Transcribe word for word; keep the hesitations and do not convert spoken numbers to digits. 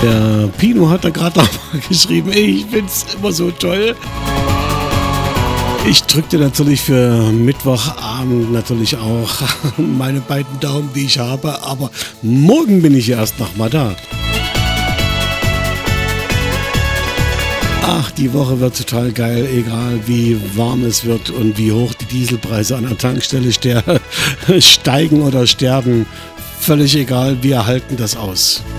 Der Pino hat da gerade noch mal geschrieben, ich find's immer so toll. Ich drückte natürlich für Mittwochabend natürlich auch meine beiden Daumen, die ich habe, aber morgen bin ich erst noch mal da. Ach, die Woche wird total geil, egal wie warm es wird und wie hoch die Dieselpreise an der Tankstelle steigen oder sterben. Völlig egal, wir halten das aus.